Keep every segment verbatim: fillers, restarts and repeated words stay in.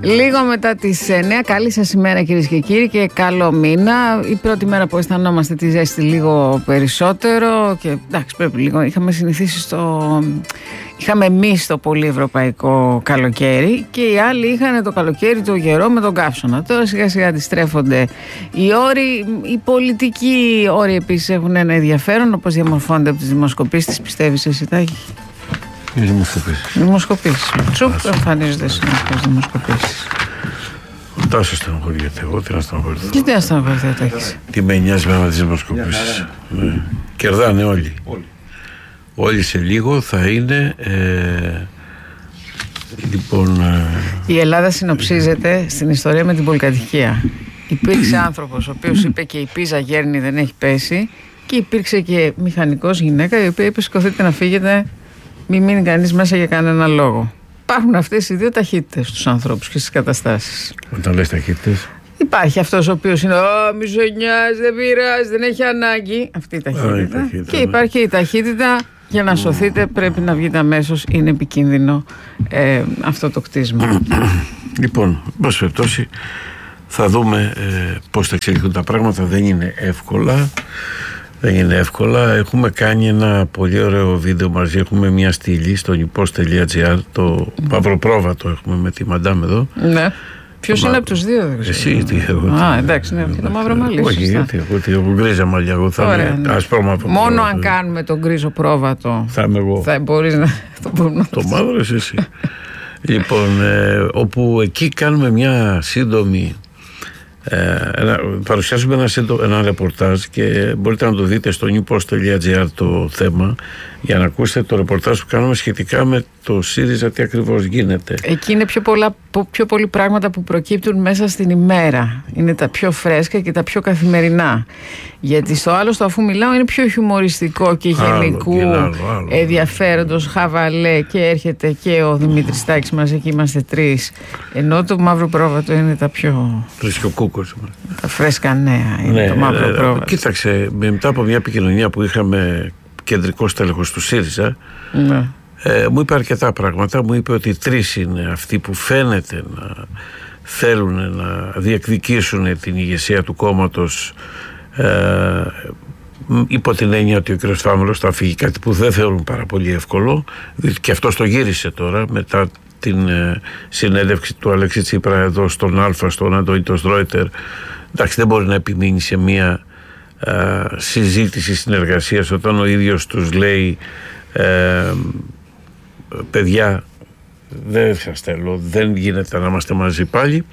Λίγο μετά τις εννιά, καλή σας ημέρα κυρίες και κύριοι και καλό μήνα. Η πρώτη μέρα που αισθανόμαστε τη ζέστη λίγο περισσότερο και εντάξει, πρέπει λίγο, είχαμε συνηθίσει στο... Είχαμε εμείς το πολύ ευρωπαϊκό καλοκαίρι και οι άλλοι είχαν το καλοκαίρι το γερό με τον καύσωνα. Τώρα σιγά σιγά αντιστρέφονται οι όροι. Οι πολιτικοί όροι επίσης έχουν ένα ενδιαφέρον, όπως διαμορφώνονται από τις δημοσκοπήσεις. Πιστεύεις εσύ, Τάκη? Οι δημοσκοπήσεις. Δημοσκοπήσεις. Τσουπ, εμφανίζονται συνεχώς δημοσκοπήσεις. Ο Τάσος στενοχωριέται. Εγώ τι να στενοχωρηθώ. Και τι να στενοχωρηθώ, Τάκης? Τι με νοιάζει με τις δημοσκοπήσεις. Ναι. Κερδάνε όλοι. όλοι. Όλοι σε λίγο θα είναι. Ε, λοιπόν. Ε, η Ελλάδα συνοψίζεται στην ιστορία με την πολυκατοικία. Υπήρξε άνθρωπος ο οποίος είπε και η πίζα γέρνει δεν έχει πέσει, και υπήρξε και μηχανικός γυναίκα η οποία είπε σηκωθείτε να φύγετε, μην μείνει κανείς μέσα για κανένα λόγο. Υπάρχουν αυτές οι δύο ταχύτητες στους ανθρώπους και στις καταστάσεις. Όταν λες ταχύτητες, υπάρχει αυτός ο οποίος είναι «Ω, μη σε νοιάζει, δεν πειράζει, δεν έχει ανάγκη». Αυτή η ταχύτητα. Α, η ταχύτητα και ναι. Υπάρχει η ταχύτητα για να σωθείτε πρέπει να βγείτε αμέσως, είναι επικίνδυνο ε, αυτό το κτίσμα. Λοιπόν, πώς περιπτώσει, θα δούμε ε, πώς θα εξελιχθούν τα πράγματα. Δεν είναι εύκολα. Δεν είναι εύκολα. Έχουμε κάνει ένα πολύ ωραίο βίντεο μαζί. Έχουμε μια στήλη στο newpost τελεία gr. Το mm. μαυροπρόβατο έχουμε με τη μαντάμ εδώ. Ναι. Ποιος είναι μα... από τους δύο, δεν ξέρω. Εσύ, τι εγώ. Α, εντάξει, ναι, και το μαύρο μαλλί. Όχι, γιατί εγώ γκρίζα μαλλιά. Εγώ θα Ωραία, είμαι ναι. ασπρό μαύρο. Μόνο πρόβατο. Αν κάνουμε τον γκρίζο πρόβατο. Θα είμαι εγώ. Θα μπορείς να το πούμε. Το μαύρο είσαι εσύ. Λοιπόν, ε, όπου εκεί κάνουμε μια σύντομη. Ε, ένα, παρουσιάζουμε ένα, ένα ρεπορτάζ και μπορείτε να το δείτε στο newpost τελεία gr το θέμα για να ακούσετε το ρεπορτάζ που κάνουμε σχετικά με το ΣΥΡΙΖΑ, τι ακριβώς γίνεται. Εκεί είναι πιο, πολλά, πιο πολλοί πράγματα που προκύπτουν μέσα στην ημέρα. Είναι τα πιο φρέσκα και τα πιο καθημερινά. Γιατί στο άλλο, στο Αφού Μιλάω, είναι πιο χιουμοριστικό και γενικού ενδιαφέροντος, χαβαλέ, και έρχεται και ο Δημήτρης Τάκης μας, εκεί είμαστε τρεις. Ενώ το μαύρο πρόβατο είναι τα πιο... Φρεσκοκούκος. Τα φρέσκα νέα είναι ναι, το μαύρο ναι, πρόβατο. Κοίταξε, μετά από μια επικοινωνία που είχαμε κεντρικό στέλεχος του ΣΥΡΙΖΑ, ναι. ε, μου είπε αρκετά πράγματα. Μου είπε ότι τρεις είναι αυτοί που φαίνεται να θέλουν να διεκδικήσουν την ηγεσία του κόμματος, ε, υπό την έννοια ότι ο κ. Φάμελος θα φύγει, κάτι που δεν θεωρούν πάρα πολύ εύκολο, και αυτός το γύρισε τώρα μετά την ε, συνέντευξη του Αλέξη Τσίπρα εδώ στον Α, στον Αντώνη Στρόιτερ. Εντάξει, δεν μπορεί να επιμείνει σε μια ε, συζήτηση συνεργασίας όταν ο ίδιος τους λέει ε, παιδιά, δεν σας θέλω, δεν γίνεται να είμαστε μαζί πάλι.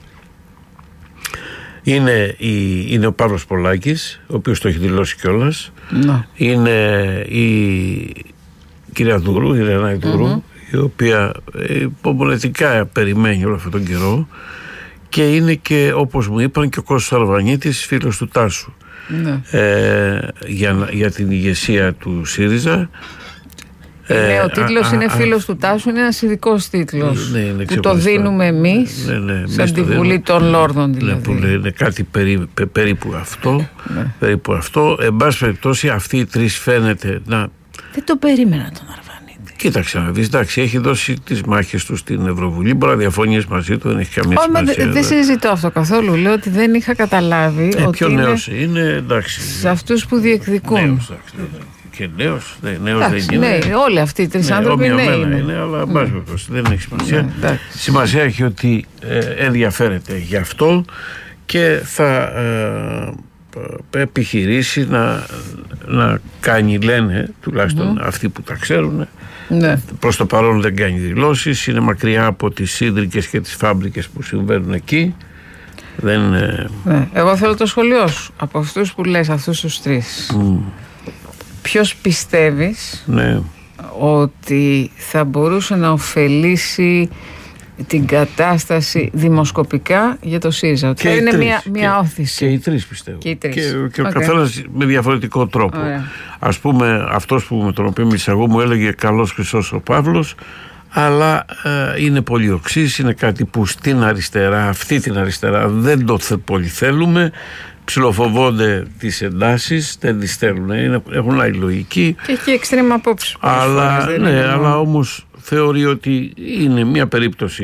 Είναι, η, είναι ο Παύλος Πολάκης, ο οποίος το έχει δηλώσει κιόλας. No. Είναι η κυρία Δούρου, η Ρενάη Δούρου, mm-hmm. η οποία υπομονετικά περιμένει όλο αυτόν τον καιρό, και είναι και, όπως μου είπαν, και ο Κώστας Αρβανίτης, φίλος του Τάσου, ναι. ε, για, για την ηγεσία του ΣΥΡΙΖΑ. Ναι, ε, ο τίτλος είναι α, φίλος α, του Τάσου, είναι ένας ειδικός τίτλος, ναι, ναι, που το δίνουμε εμείς, ναι, ναι, σαν τη Βουλή των Λόρδων δηλαδή. Ναι, είναι κάτι περί, πε, περίπου αυτό, ναι. περίπου αυτό. Εν πάση περιπτώσει, αυτοί οι τρεις φαίνεται να... Δεν το περίμενα τον Αρβανίτη. Κοίταξε να δεις, εντάξει, έχει δώσει τις μάχες του στην Ευρωβουλή, μπορεί να διαφωνείς μαζί του, δεν έχει καμία σημασία. Δεν δε συζητώ αυτό καθόλου, λέω ότι δεν είχα καταλάβει ε, ότι πιο είναι, νέος είναι, εντάξει. Σε αυτούς που διεκδικούν. Νέος, εντάξει, και νέος, ναι, νέος εντάξει, δεν είναι. Ναι, όλοι αυτοί οι τρεις ναι, άνθρωποι νέοι είναι. είναι. Αλλά ναι. δεν έχει σημασία. Ναι, σημασία έχει ότι ε, ενδιαφέρεται γι' αυτό και θα ε, επιχειρήσει να, να κάνει, λένε, τουλάχιστον mm. αυτοί που τα ξέρουν. Ναι. Προς το παρόν δεν κάνει δηλώσεις, είναι μακριά από τις σύντρικες και τις φάμπρικες που συμβαίνουν εκεί. Δεν, ναι. Εγώ θέλω το σχολείο σου από αυτούς που λες, αυτούς τους τρεις. Mm. Ποιος πιστεύεις ναι. ότι θα μπορούσε να ωφελήσει την κατάσταση δημοσκοπικά για το ΣΥΡΙΖΑ? Ότι είναι μια, μια και, όθηση. Και οι τρεις πιστεύω. Και, οι τρεις. και, και ο okay. καθένας με διαφορετικό τρόπο. Ωραία. Ας πούμε, αυτός που με τον οποίο μίλησα εγώ μου έλεγε καλός χρυσός ο Παύλος, αλλά ε, είναι πολύ οξύς, είναι κάτι που στην αριστερά, αυτή την αριστερά δεν το θε, πολύ θέλουμε. Ψιλοφοβόνται τις εντάσεις, δεν τις θέλουν, είναι, έχουν άλλη λογική. Και έχει εξτρέμα απόψη. Αλλά, ναι, αλλά όμως θεωρεί ότι είναι μια περίπτωση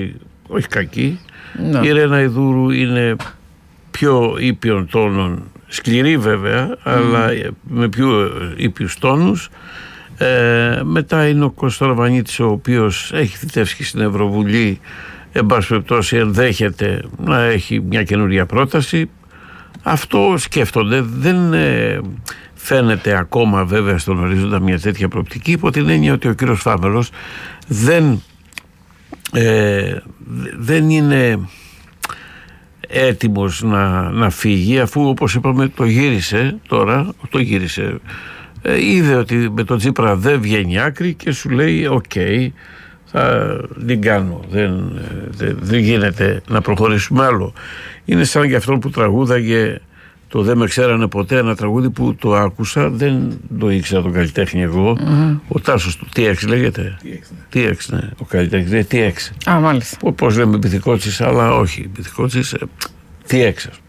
όχι κακή. Ναι. Η Ρένα Ιδούρου είναι πιο ήπιων τόνων, σκληρή βέβαια, mm. αλλά με πιο ήπιους τόνους. Ε, μετά είναι ο Κώστας Αρβανίτης, ο οποίος έχει θητεύσει στην Ευρωβουλή, εν πάση περιπτώσει ενδέχεται να έχει μια καινούργια πρόταση. Αυτό σκέφτονται, δεν ε, φαίνεται ακόμα βέβαια στον ορίζοντα μια τέτοια προοπτική, υπό την έννοια ότι ο κύριος Φάμελος δεν, ε, δεν είναι έτοιμος να, να φύγει, αφού όπως είπαμε το γύρισε τώρα, το γύρισε, ε, είδε ότι με τον Τσίπρα δεν βγαίνει άκρη και σου λέει οκ, okay, θα την κάνω, δεν, δεν, δεν γίνεται να προχωρήσουμε άλλο. Είναι σαν και αυτό που τραγούδαγε το «Δεν με ξέρανε ποτέ», ένα τραγούδι που το άκουσα, δεν το ήξερα τον καλλιτέχνη εγώ. Mm-hmm. Ο Τάσος του τι εξ λέγεται. τι εξ, ναι. ναι. Ο καλλιτέχνης τι εξ. Α, μάλιστα. Πώς λέμε Μπιθικότσης, αλλά όχι. Μπιθικότσης, τι εξ.